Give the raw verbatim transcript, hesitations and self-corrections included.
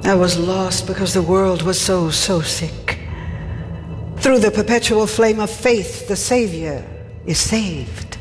I was lost because the world was so, so sick. Through the perpetual flame of faith, the Savior is saved.